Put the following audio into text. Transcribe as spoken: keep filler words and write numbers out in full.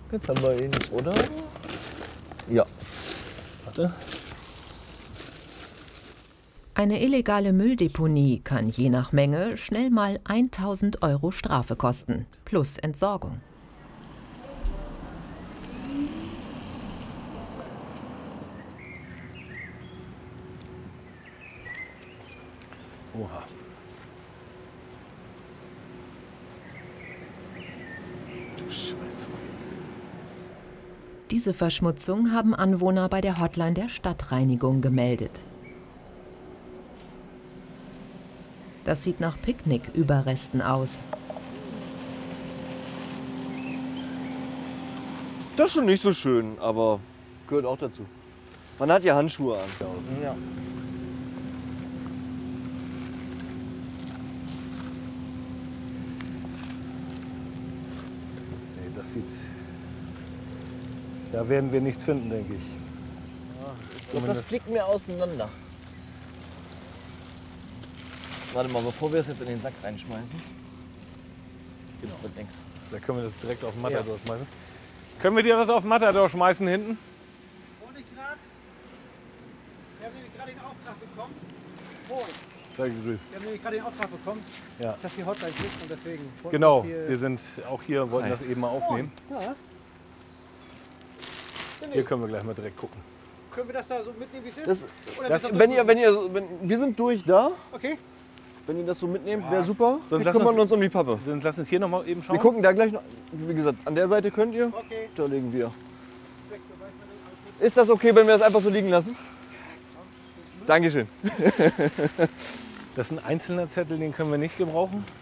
Jetzt haben wir ihn, oder? Ja. Warte. Eine illegale Mülldeponie kann je nach Menge schnell mal tausend Euro Strafe kosten, plus Entsorgung. Oha. Du Scheiße. Diese Verschmutzung haben Anwohner bei der Hotline der Stadtreinigung gemeldet. Das sieht nach Picknicküberresten aus. Das ist schon nicht so schön, aber gehört auch dazu. Man hat ja Handschuhe an. Ja. Nee, das sieht... Da werden wir nichts finden, denke ich. Ich glaube, das fliegt mir auseinander. Warte mal, bevor wir es jetzt in den Sack reinschmeißen. Das wird nichts. Da können wir das direkt auf den Matador ja. schmeißen. Können wir dir das auf den Matador schmeißen hinten? Wollte ich gerade. Wir haben nämlich gerade den Auftrag bekommen. Moin. Sei gegrüßt. Wir haben nämlich gerade den Auftrag bekommen, Ja. dass die Hotline ist und deswegen. Genau, wir, wir sind auch hier, wollten Hi. das eben mal aufnehmen. Ja. Hier können wir gleich mal direkt gucken. Können wir das da so mitnehmen, wie es ist? Das, Oder das- bis auf wenn ihr, wenn ihr, so- wenn, wir sind durch da. Okay. Wenn ihr das so mitnehmt, wäre super. Sonst Wir lass kümmern uns- uns um die Pappe. Dann lass uns hier noch mal eben schauen. Wir gucken da gleich noch. Wie gesagt, an der Seite könnt ihr. Okay. Da legen wir. Ist das okay, wenn wir das einfach so liegen lassen? Dankeschön. Das ist ein einzelner Zettel, den können wir nicht gebrauchen.